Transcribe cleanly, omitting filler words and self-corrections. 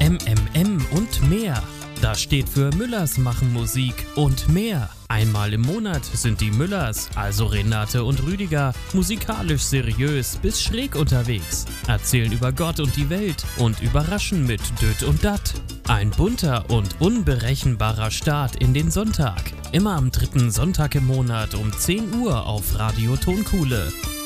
MMM und mehr. Das steht für Müllers machen Musik und mehr. Einmal im Monat sind die Müllers, also Renate und Rüdiger, musikalisch seriös bis schräg unterwegs, erzählen über Gott und die Welt und überraschen mit Död und Dat. Ein bunter und unberechenbarer Start in den Sonntag. Immer am 3. Sonntag im Monat um 10 Uhr auf Radio Tonkuhle.